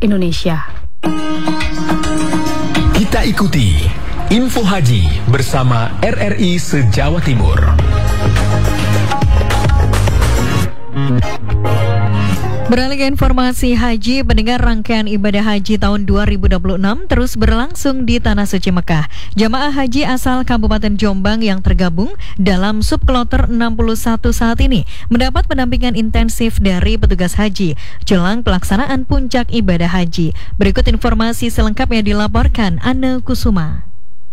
Indonesia. Kita ikuti Info Haji bersama RRI se-Jawa Timur. Beralih ke informasi haji, pendengar, rangkaian ibadah haji tahun 2026 terus berlangsung di Tanah Suci Mekah. Jamaah haji asal Kabupaten Jombang yang tergabung dalam subkloter 61 saat ini mendapat pendampingan intensif dari petugas haji jelang pelaksanaan puncak ibadah haji. Berikut informasi selengkapnya dilaporkan Anne Kusuma.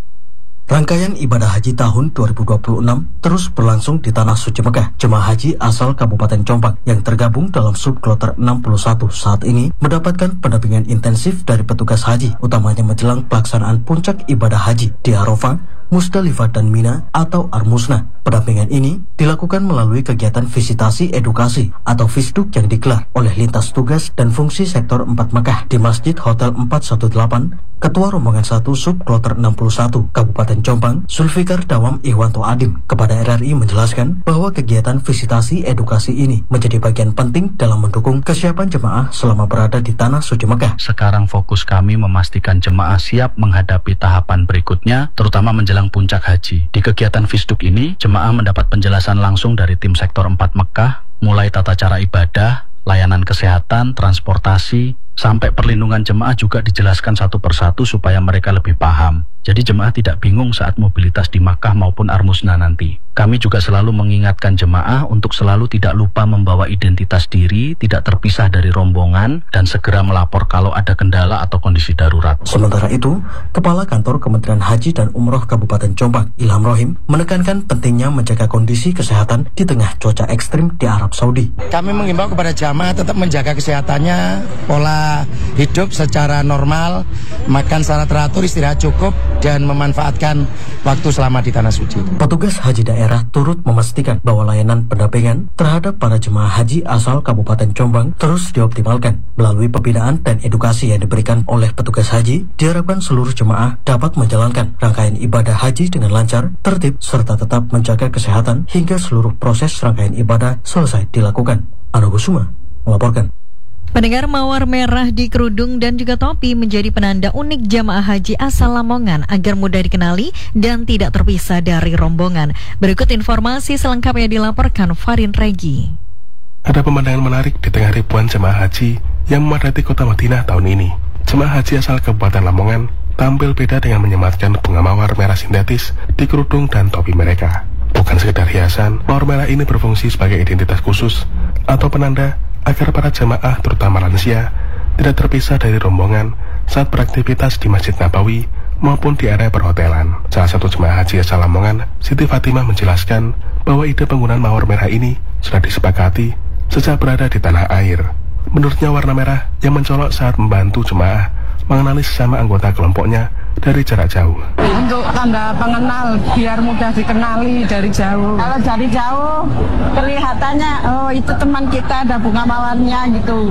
Rangkaian ibadah haji tahun 2026 terus berlangsung di Tanah Suci Mekah. Jemaah haji asal Kabupaten Jombang yang tergabung dalam subkloter 61 saat ini mendapatkan pendampingan intensif dari petugas haji, utamanya menjelang pelaksanaan puncak ibadah haji di Arafah, Musdalifah dan Mina atau Armusna. Pendampingan ini dilakukan melalui kegiatan visitasi edukasi atau Visduk yang digelar oleh lintas tugas dan fungsi sektor 4 Mekah di Masjid Hotel 418. Ketua Rombongan 1 Subkloter 61 Kabupaten Jombang, Zulfikar Dawam Ihwanto Adim, kepada RRI menjelaskan bahwa kegiatan visitasi edukasi ini menjadi bagian penting dalam mendukung kesiapan jemaah selama berada di Tanah Suci Mekah. Sekarang fokus kami memastikan jemaah siap menghadapi tahapan berikutnya, terutama menjelang puncak haji. Di kegiatan Visduk ini, jemaah mendapat penjelasan langsung dari tim sektor 4 Mekah, mulai tata cara ibadah, layanan kesehatan, transportasi, sampai perlindungan jemaah juga dijelaskan satu persatu supaya mereka lebih paham. Jadi jemaah tidak bingung saat mobilitas di Makkah maupun Armusna nanti. Kami juga selalu mengingatkan jemaah untuk selalu tidak lupa membawa identitas diri, tidak terpisah dari rombongan, dan segera melapor kalau ada kendala atau kondisi darurat. Sementara itu, Kepala Kantor Kementerian Haji dan Umroh Kabupaten Jombang, Ilham Rohim, menekankan pentingnya menjaga kondisi kesehatan di tengah cuaca ekstrim di Arab Saudi. Kami mengimbau kepada jamaah tetap menjaga kesehatannya, pola hidup secara normal, makan secara teratur, istirahat cukup, dan memanfaatkan waktu selama di Tanah Suci. Petugas haji daerah turut memastikan bahwa layanan pendampingan terhadap para jemaah haji asal Kabupaten Jombang terus dioptimalkan. Melalui pembinaan dan edukasi yang diberikan oleh petugas haji, diharapkan seluruh jemaah dapat menjalankan rangkaian ibadah haji dengan lancar, tertib, serta tetap menjaga kesehatan hingga seluruh proses rangkaian ibadah selesai dilakukan. Anne Kusuma melaporkan. Pendengar, mawar merah di kerudung dan juga topi menjadi penanda unik jamaah haji asal Lamongan agar mudah dikenali dan tidak terpisah dari rombongan. Berikut informasi selengkapnya dilaporkan Farin Regi. Ada pemandangan menarik di tengah ribuan jemaah haji yang memadati kota Madinah tahun ini. Jemaah haji asal Kabupaten Lamongan tampil beda dengan menyematkan bunga mawar merah sintetis di kerudung dan topi mereka. Bukan sekedar hiasan, mawar merah ini berfungsi sebagai identitas khusus atau penanda agar para jemaah, terutama lansia, tidak terpisah dari rombongan saat beraktivitas di Masjid Nabawi maupun di area perhotelan. Salah satu jemaah haji asal Lamongan, Siti Fatimah, menjelaskan bahwa ide penggunaan mawar merah ini sudah disepakati sejak berada di tanah air. Menurutnya, warna merah yang mencolok saat membantu jemaah mengenali sesama anggota kelompoknya dari jarak jauh. Untuk tanda pengenal, biar mudah dikenali dari jauh. Kalau dari jauh, kelihatannya, oh itu teman kita, ada bunga mawarnya gitu.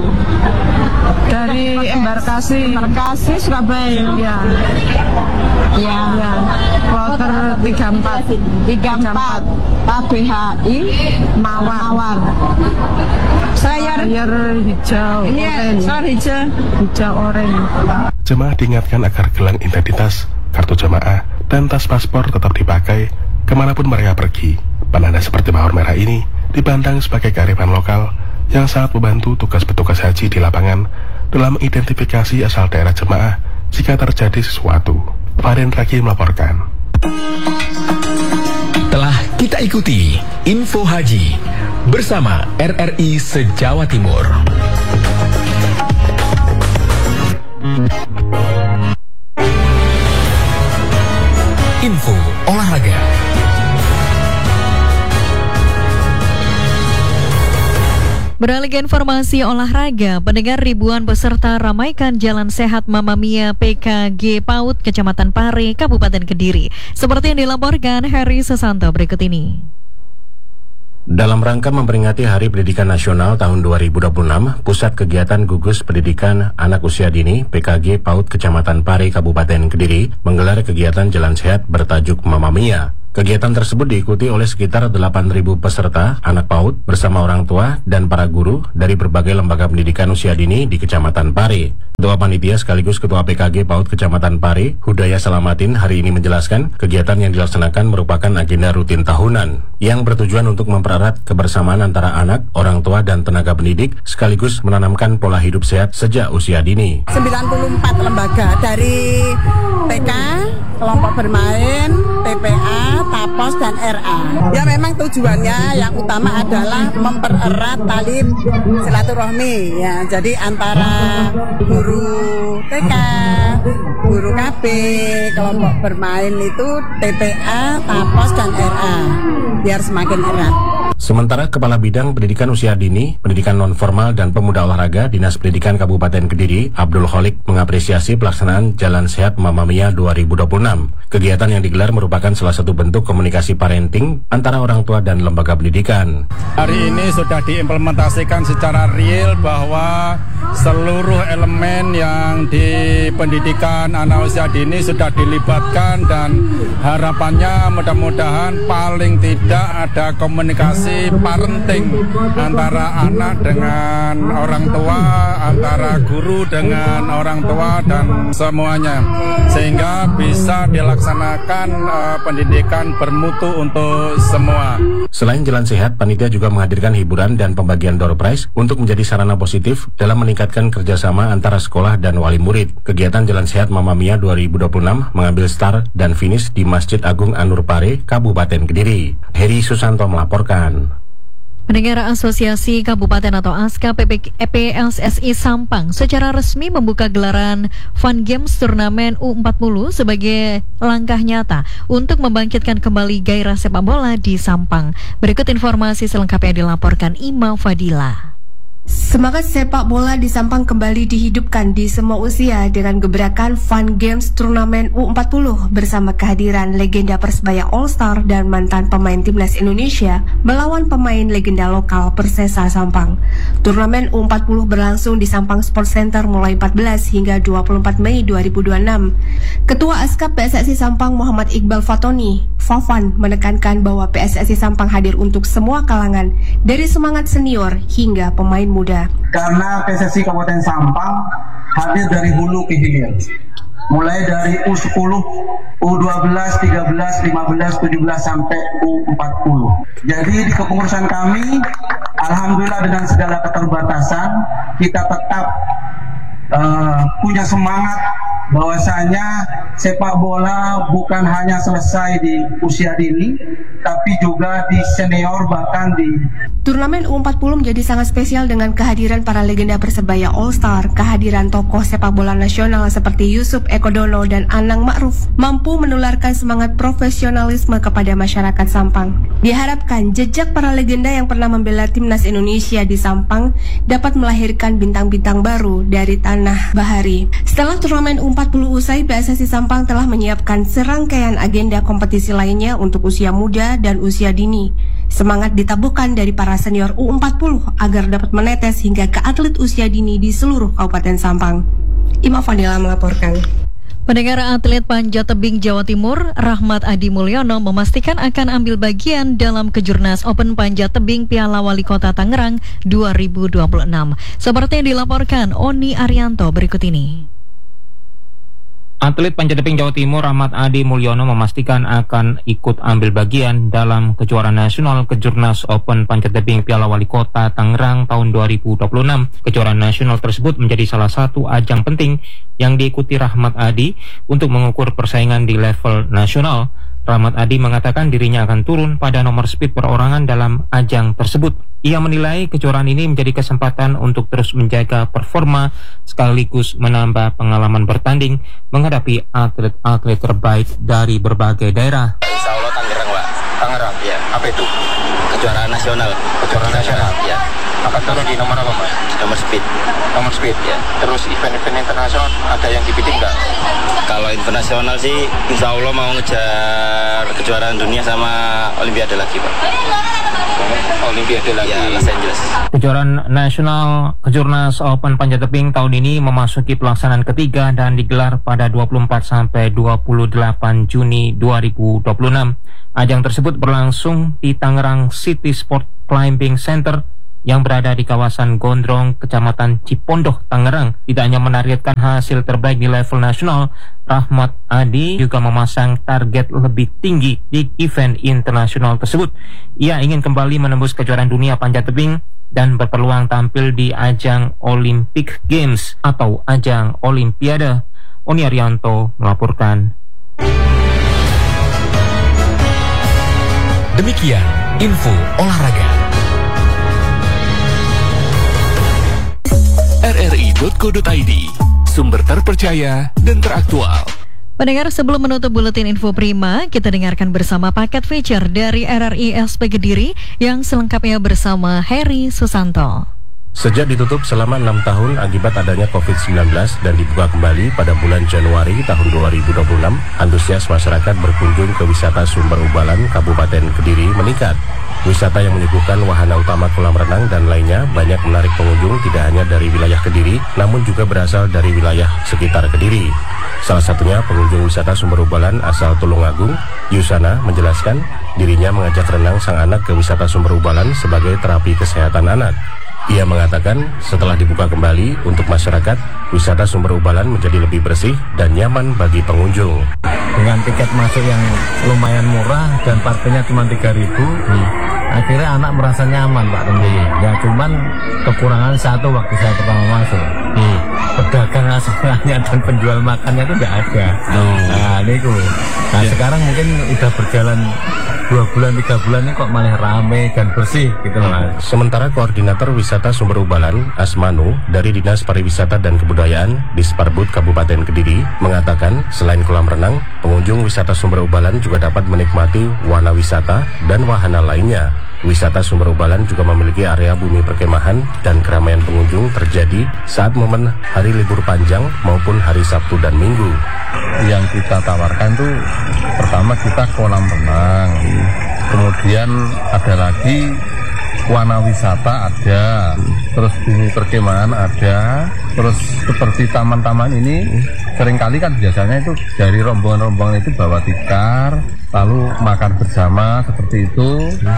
Dari embarkasi Surabaya. Ya. Ya. Kloter 34 KBHI Mawar. Sayur hijau, hijau oranye. Jemaah diingatkan agar gelang identitas, kartu jemaah, dan tas paspor tetap dipakai kemanapun mereka pergi. Penanda seperti mawar merah ini dipandang sebagai kearifan lokal yang sangat membantu tugas petugas haji di lapangan dalam identifikasi asal daerah jemaah jika terjadi sesuatu. Farin Ragi melaporkan. Telah kita ikuti Info Haji bersama RRI se-Jawa Timur. Info olahraga. Beralih ke informasi olahraga, pendengar, ribuan peserta ramaikan Jalan Sehat Mamma Mia PKG PAUD Kecamatan Pare, Kabupaten Kediri. Seperti yang dilaporkan Heri Sesanto berikut ini. Dalam rangka memperingati Hari Pendidikan Nasional tahun 2026, Pusat Kegiatan Gugus Pendidikan Anak Usia Dini PKG PAUD Kecamatan Pare, Kabupaten Kediri menggelar kegiatan Jalan Sehat bertajuk Mamma Mia. Kegiatan tersebut diikuti oleh sekitar 8.000 peserta, anak PAUD bersama orang tua dan para guru dari berbagai lembaga pendidikan usia dini di Kecamatan Pare. Ketua Panitia sekaligus Ketua PKG PAUD Kecamatan Pare, Hudaya Salamatin, hari ini menjelaskan kegiatan yang dilaksanakan merupakan agenda rutin tahunan yang bertujuan untuk mempererat kebersamaan antara anak, orang tua, dan tenaga pendidik sekaligus menanamkan pola hidup sehat sejak usia dini. 94 lembaga dari TK, kelompok bermain, TPA, TAPOS, dan RA. Ya memang tujuannya yang utama adalah mempererat tali silaturahmi ya. Jadi antara guru TK, guru KB, kelompok bermain itu TPA, TAPOS, dan RA biar semakin erat. Sementara Kepala Bidang Pendidikan Usia Dini, Pendidikan Non-Formal dan Pemuda Olahraga Dinas Pendidikan Kabupaten Kediri, Abdul Kholik, mengapresiasi pelaksanaan Jalan Sehat Mama Mia 2026. Kegiatan yang digelar merupakan salah satu bentuk komunikasi parenting antara orang tua dan lembaga pendidikan. Hari ini sudah diimplementasikan secara real bahwa seluruh elemen yang di pendidikan anak usia dini sudah dilibatkan, dan harapannya mudah-mudahan paling tidak ada komunikasi parenting antara anak dengan orang tua, antara guru dengan orang tua, dan semuanya, sehingga bisa dilaksanakan pendidikan bermutu untuk semua. Selain Jalan Sehat, panitia juga menghadirkan hiburan dan pembagian door prize untuk menjadi sarana positif dalam meningkatkan kerjasama antara sekolah dan wali murid. Kegiatan Jalan Sehat Mama Mia 2026 mengambil start dan finish di Masjid Agung Anur Pare, Kabupaten Kediri. Heri Susanto melaporkan. Pendengar, Asosiasi Kabupaten atau ASKA PSSI Sampang secara resmi membuka gelaran Fun Games Turnamen U40 sebagai langkah nyata untuk membangkitkan kembali gairah sepak bola di Sampang. Berikut informasi selengkapnya dilaporkan Ima Fadila. Semangat sepak bola di Sampang kembali dihidupkan di semua usia dengan gebrakan Fun Games Turnamen U40 bersama kehadiran legenda Persebaya All-Star dan mantan pemain Timnas Indonesia melawan pemain legenda lokal Persesa Sampang. Turnamen U40 berlangsung di Sampang Sports Center mulai 14 hingga 24 Mei 2026. Ketua ASKA PSSI Sampang Muhammad Iqbal Fatoni, Fafan, menekankan bahwa PSSI Sampang hadir untuk semua kalangan dari semangat senior hingga pemain muda. Karena PSSI Kabupaten Sampang hadir dari hulu ke hilir, mulai dari U10, U12, 13, 15, 17 sampai U40. Jadi di kepengurusan kami, alhamdulillah dengan segala keterbatasan, kita tetap punya semangat bahwasanya sepak bola bukan hanya selesai di usia dini, tapi juga di senior, bahkan di... Turnamen U40 menjadi sangat spesial dengan kehadiran para legenda Persebaya All-Star. Kehadiran tokoh sepak bola nasional seperti Yusuf Eko Dono dan Anang Ma'ruf mampu menularkan semangat profesionalisme kepada masyarakat Sampang. Diharapkan jejak para legenda yang pernah membela Timnas Indonesia di Sampang dapat melahirkan bintang-bintang baru dari tanah bahari. Setelah turnamen U40 usai, PSSI Sampang telah menyiapkan serangkaian agenda kompetisi lainnya untuk usia muda dan usia dini. Semangat ditabuhkan dari para senior U40 agar dapat menetes hingga ke atlet usia dini di seluruh Kabupaten Sampang. Ima Fadila melaporkan. Pendengar, atlet panjat tebing Jawa Timur Rahmat Adi Mulyono memastikan akan ambil bagian dalam Kejurnas Open Panjat Tebing Piala Wali Kota Tangerang 2026. Seperti yang dilaporkan Oni Arianto berikut ini. Atlet panjat tebing Jawa Timur Rahmat Adi Mulyono memastikan akan ikut ambil bagian dalam kejuaraan nasional Kejurnas Open Panjat Tebing Piala Wali Kota Tangerang tahun 2026. Kejuaraan nasional tersebut menjadi salah satu ajang penting yang diikuti Rahmat Adi untuk mengukur persaingan di level nasional. Rahmat Adi mengatakan dirinya akan turun pada nomor speed perorangan dalam ajang tersebut. Ia menilai kejuaraan ini menjadi kesempatan untuk terus menjaga performa sekaligus menambah pengalaman bertanding menghadapi atlet-atlet terbaik dari berbagai daerah. Insya Allah Tangerang, Pak. Tangerang, ya. Apa itu? kejuaraan nasional. Kejuaraan nasional? Ya. Akan turun di nomor apa, Mas? Nomor speed. Nomor speed? Ya. Terus event-event internasional ada yang dibidik nggak? Kalau internasional sih insya Allah mau ngejar kejuaraan dunia sama Olimpiade lagi, Pak. Olimpiade lagi. Ya, Los Angeles. Kejuaraan nasional Kejurnas Open Panjat Tebing tahun ini memasuki pelaksanaan ketiga dan digelar pada 24 sampai 28 Juni 2026. Ajang tersebut berlangsung di Tangerang City Sport Climbing Center yang berada di kawasan Gondrong, Kecamatan Cipondoh, Tangerang. Tidak hanya menargetkan hasil terbaik di level nasional, Rahmat Adi juga memasang target lebih tinggi di event internasional tersebut. Ia ingin kembali menembus kejuaraan dunia panjat tebing dan berpeluang tampil di ajang Olympic Games atau ajang Olimpiade. Oni Arianto melaporkan. Demikian info olahraga. RRI.co.id, sumber terpercaya dan teraktual. Pendengar, sebelum menutup buletin info prima, kita dengarkan bersama paket feature dari RRI SP Kediri yang selengkapnya bersama Heri Susanto. Sejak ditutup selama 6 tahun akibat adanya COVID-19 dan dibuka kembali pada bulan Januari tahun 2026, antusias masyarakat berkunjung ke wisata Sumber Ubalan, Kabupaten Kediri meningkat. Wisata yang menyuguhkan wahana utama kolam renang dan lainnya banyak menarik pengunjung tidak hanya dari wilayah Kediri, namun juga berasal dari wilayah sekitar Kediri. Salah satunya pengunjung wisata Sumber Ubalan asal Tulungagung, Yusana, menjelaskan dirinya mengajak renang sang anak ke wisata Sumber Ubalan sebagai terapi kesehatan anak. Ia mengatakan setelah dibuka kembali untuk masyarakat, wisata Sumber Ubalan menjadi lebih bersih dan nyaman bagi pengunjung. Dengan tiket masuk yang lumayan murah dan parkirnya cuma 3.000, akhirnya anak merasa nyaman, Pak Tendi. Ya cuman kekurangan satu waktu saya pertama masuk. Pedagang asalnya dan penjual makannya itu tidak ada. Nah, niku. Nah, sekarang mungkin udah berjalan 2 bulan, 3 bulan ini kok malah rame dan bersih gitu Mas. Sementara Koordinator Wisata Sumber Ubalan, Asmanu, dari Dinas Pariwisata dan Kebudayaan Disparbud Kabupaten Kediri, mengatakan selain kolam renang, pengunjung wisata Sumber Ubalan juga dapat menikmati warna wisata dan wahana lainnya. Wisata Sumber Ubalan juga memiliki area bumi perkemahan dan keramaian pengunjung terjadi saat momen hari libur panjang maupun hari Sabtu dan Minggu. Yang kita tawarkan tuh pertama kita kolam renang, kemudian ada lagi warna wisata ada, terus bumi perkemahan ada, terus seperti taman-taman ini seringkali kan biasanya itu dari rombongan-rombongan itu bawa tikar, lalu makan bersama seperti itu.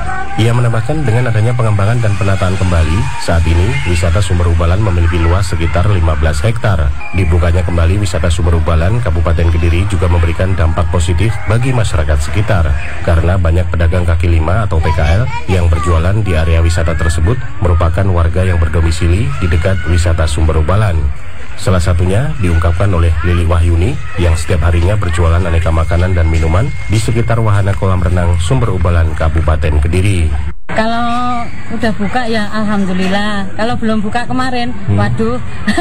Ia menambahkan dengan adanya pengembangan dan penataan kembali, saat ini wisata Sumber Ubalan memiliki luas sekitar 15 hektar. Dibukanya kembali wisata Sumber Ubalan, Kabupaten Kediri juga memberikan dampak positif bagi masyarakat sekitar, karena banyak pedagang kaki lima atau PKL yang berjualan di area wisata tersebut merupakan warga yang berdomisili di dekat wisata Sumber Ubalan. Salah satunya diungkapkan oleh Lili Wahyuni yang setiap harinya berjualan aneka makanan dan minuman di sekitar wahana kolam renang Sumber Ubalan, Kabupaten Kediri. Kalau udah buka ya alhamdulillah. Kalau belum buka kemarin, waduh,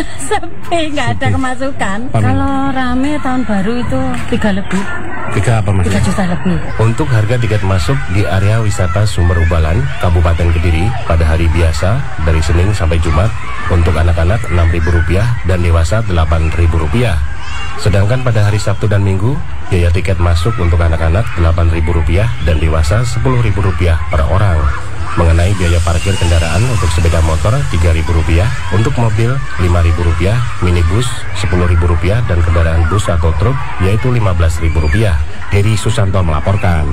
sepi, nggak ada kemasukan. Kalau rame tahun baru itu 3 lebih. 3 apa Mas? 3 juta lebih. Untuk harga tiket masuk di area wisata Sumber Ubalan, Kabupaten Kediri pada hari biasa dari Senin sampai Jumat untuk anak-anak Rp6.000 dan dewasa Rp8.000. Sedangkan pada hari Sabtu dan Minggu, biaya tiket masuk untuk anak-anak Rp8.000 dan dewasa Rp10.000 per orang. Mengenai biaya parkir kendaraan untuk sepeda motor Rp3.000, untuk mobil Rp5.000, minibus Rp10.000 dan kendaraan bus atau truk yaitu Rp15.000. Heri Susanto melaporkan.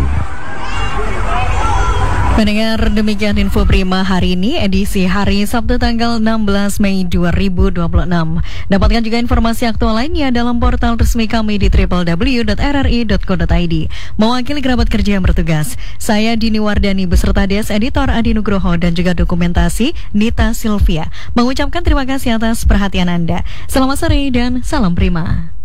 Pendengar, demikian info prima hari ini, edisi hari Sabtu tanggal 16 Mei 2026. Dapatkan juga informasi aktual lainnya dalam portal resmi kami di www.rri.co.id. Mewakili kerabat kerja yang bertugas, saya Dini Wardani beserta DS Editor Adi Nugroho dan juga dokumentasi Nita Silvia mengucapkan terima kasih atas perhatian Anda. Selamat sore dan salam prima.